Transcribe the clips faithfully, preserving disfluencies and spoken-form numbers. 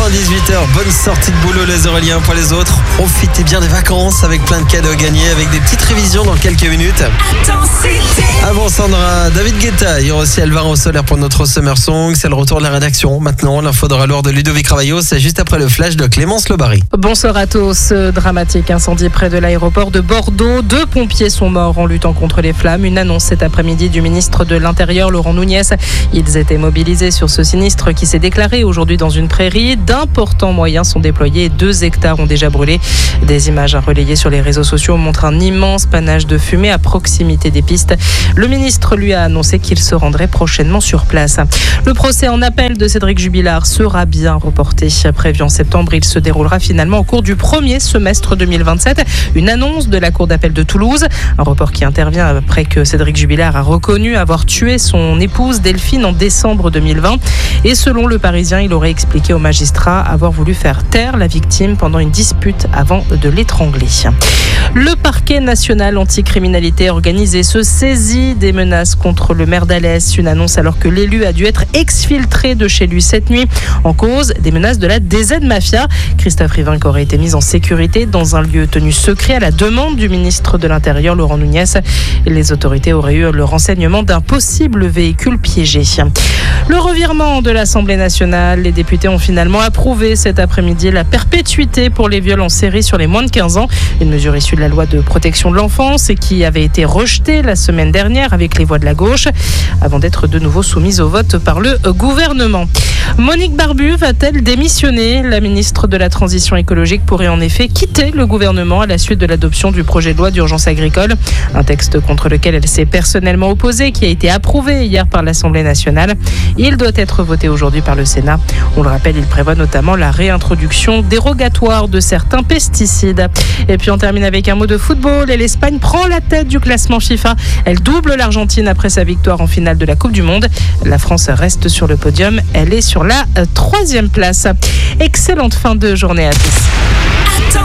fin dix-huit heures, bonne sortie de boulot les Auréliens. Pour les autres, profitez bien des vacances avec plein de cadeaux à gagner, avec des petites révisions dans quelques minutes. Avant Sandra, David Guetta, il y aura aussi Alvaro Soler pour notre Summer Song. C'est le retour de la rédaction. Maintenant, l'info de raloir de Ludovic Ravaillot, c'est juste après le flash de Clémence Lebary. Bonsoir à tous. Dramatique incendie près de l'aéroport de Bordeaux. Deux pompiers sont morts en luttant contre les flammes. Une annonce cet après-midi du ministre de l'Intérieur, Laurent Nunez. Ils étaient mobilisés sur ce sinistre qui s'est déclaré aujourd'hui dans une prairie. D'importants moyens sont déployés. Deux hectares ont déjà brûlé. Des images relayées sur les réseaux sociaux montrent un immense panache de fumée à proximité des pistes. Le ministre lui a annoncé qu'il se rendrait prochainement sur place. Le procès en appel de Cédric Jubilard sera bien reporté. Prévu en septembre, il se déroulera finalement au cours du premier semestre deux mille vingt-sept. Une annonce de la Cour d'appel de Toulouse. Un report qui intervient après que Cédric Jubilard a reconnu avoir tué son épouse Delphine en décembre deux mille vingt. Et selon Le Parisien, il aurait expliqué au magistrat avoir voulu faire taire la victime pendant une dispute avant de l'étrangler. Le parquet national anticriminalité organisée se saisit des menaces contre le maire d'Alès. Une annonce alors que l'élu a dû être exfiltré de chez lui cette nuit en cause des menaces de la D Z Mafia. Christophe Rivinc aurait été mis en sécurité dans un lieu tenu secret à la demande du ministre de l'Intérieur, Laurent Nunez. Les autorités auraient eu le renseignement d'un possible véhicule piégé. Le revirement de l'Assemblée nationale. Les députés ont finalement approuvé cet après-midi la perpétuité pour les viols en série sur les moins de quinze ans. Une mesure issue de la loi de protection de l'enfance et qui avait été rejetée la semaine dernière avec les voix de la gauche avant d'être de nouveau soumise au vote par le gouvernement. Monique Barbu va-t-elle démissionner ? La ministre de la Transition écologique pourrait en effet quitter le gouvernement à la suite de l'adoption du projet de loi d'urgence agricole. Un texte contre lequel elle s'est personnellement opposée, qui a été approuvé hier par l'Assemblée nationale. Il doit être voté aujourd'hui par le Sénat. On le rappelle, il prévoit notamment la réintroduction dérogatoire de certains pesticides. Et puis on termine avec un mot de football. Et l'Espagne prend la tête du classement FIFA. Elle double l'Argentine après sa victoire en finale de la Coupe du Monde. La France reste sur le podium. Elle est sur la euh, troisième place. Excellente fin de journée à tous.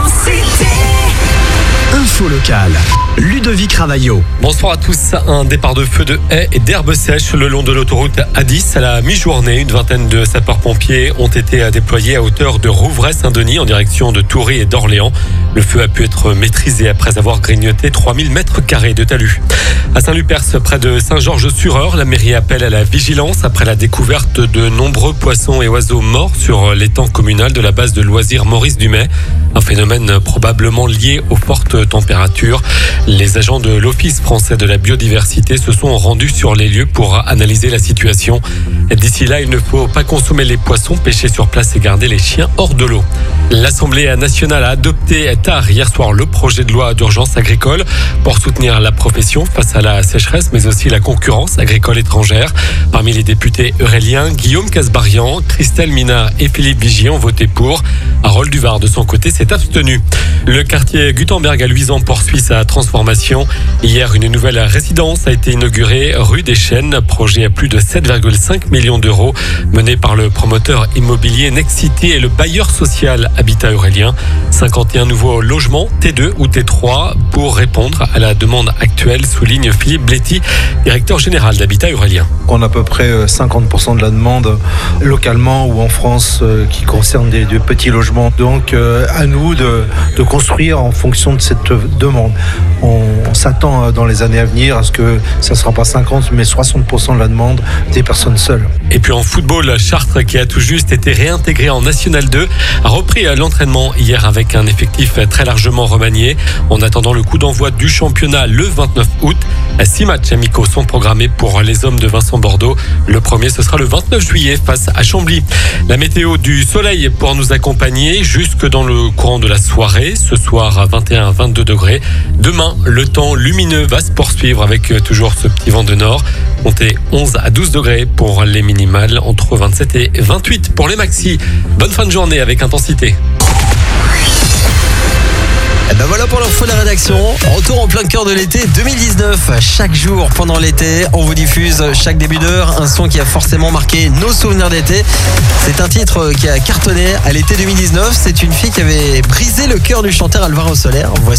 Info locale, Ludovic Ravaillot. Bonsoir à tous. Un départ de feu de haies et d'herbes sèches le long de l'autoroute A dix à la mi-journée. Une vingtaine de sapeurs-pompiers ont été déployés à hauteur de Rouvray-Saint-Denis en direction de Toury et d'Orléans. Le feu a pu être maîtrisé après avoir grignoté trois mille mètres carrés de talus. À Saint-Lupers, près de Saint-Georges-sur-Eure, la mairie appelle à la vigilance après la découverte de nombreux poissons et oiseaux morts sur l'étang communal de la base de loisirs Maurice Dumais. Un phénomène probablement lié aux fortes températures. Les agents de l'Office français de la biodiversité se sont rendus sur les lieux pour analyser la situation. D'ici là, il ne faut pas consommer les poissons, pêcher sur place et garder les chiens hors de l'eau. L'Assemblée nationale a adopté tard hier soir le projet de loi d'urgence agricole pour soutenir la profession face à la sécheresse, mais aussi la concurrence agricole étrangère. Parmi les députés euréliens, Guillaume Casbarian, Christelle Minard et Philippe Vigier ont voté pour. Harold Duvard, de son côté, s'est abstenu. Le quartier Gutenberg à Luisan poursuit sa transformation. Hier, une nouvelle résidence a été inaugurée rue des Chênes, projet à plus de sept virgule cinq millions d'euros, mené par le promoteur immobilier Nexity et le bailleur social Habitat Aurélien. cinquante et un nouveaux logements T deux ou T trois pour répondre à la demande actuelle, souligne Philippe Bléty, directeur général d'Habitat Aurélien. On a à peu près cinquante pour cent de la demande localement ou en France qui concerne des, des petits logements. Donc à nous de, de construire en fonction de cette demande. On, on s'attend dans les années à venir à ce que ça ne sera pas cinquante mais soixante pour cent de la demande des personnes seules. Et puis en football, Chartres, qui a tout juste été réintégré en National deux, a repris l'entraînement hier avec un effectif très largement remanié. En attendant le coup d'envoi du championnat le vingt-neuf août, six matchs amicaux sont programmés pour les hommes de Vincent Bordeaux. Le premier, ce sera le vingt-neuf juillet face à Chambly. La météo, du soleil pour nous accompagner jusque dans le courant de la soirée. Ce soir à vingt et un à vingt-deux degrés. Demain, le temps lumineux va se poursuivre avec toujours ce petit vent de nord. Comptez onze à douze degrés pour les minimales, entre vingt-sept et vingt-huit pour les maxis. Bonne fin de journée avec Intensité. Et ben voilà pour l'info de la rédaction. Retour en plein cœur de l'été deux mille dix-neuf. Chaque jour pendant l'été, on vous diffuse chaque début d'heure un son qui a forcément marqué nos souvenirs d'été. C'est un titre qui a cartonné à l'été deux mille dix-neuf. C'est une fille qui avait brisé le cœur du chanteur Alvaro Soler. Voici